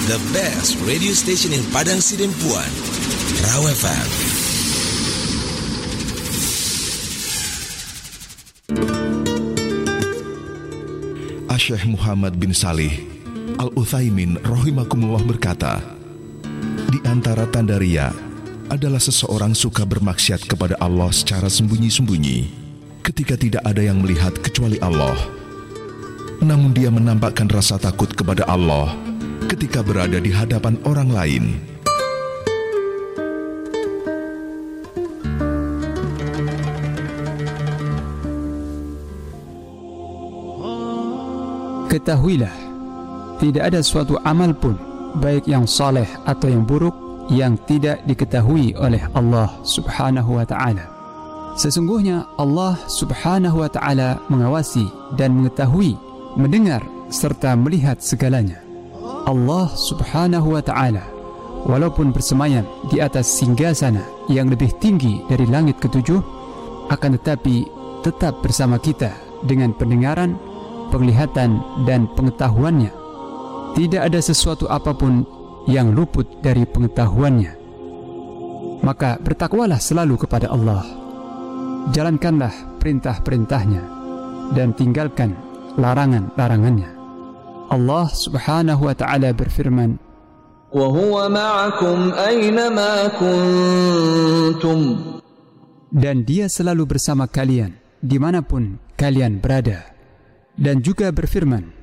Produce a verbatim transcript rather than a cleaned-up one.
the best radio station in Padang Sidempuan, Raw F M. Syekh Muhammad bin Salih Al-Utsaimin rahimakumullah berkata, di antara tanda riya adalah seseorang suka bermaksiat kepada Allah secara sembunyi-sembunyi ketika tidak ada yang melihat kecuali Allah. Namun dia menampakkan rasa takut kepada Allah ketika berada di hadapan orang lain. Ketahuilah, tidak ada suatu amal pun, baik yang saleh atau yang buruk, yang tidak diketahui oleh Allah Subhanahu wa ta'ala. Sesungguhnya Allah Subhanahu wa ta'ala mengawasi dan mengetahui, mendengar serta melihat segalanya. Allah Subhanahu wa ta'ala walaupun bersemayam di atas singgasana yang lebih tinggi dari langit ketujuh, akan tetapi tetap bersama kita dengan pendengaran, penglihatan dan pengetahuannya. Tidak ada sesuatu apapun yang luput dari pengetahuannya. Maka bertakwalah selalu kepada Allah. Jalankanlah perintah-perintahnya dan tinggalkan larangan-larangannya. Allah Subhanahu wa ta'ala berfirman, wa huwa ma'akum aynama kuntum. Dan dia selalu bersama kalian dimanapun kalian berada. Dan juga berfirman,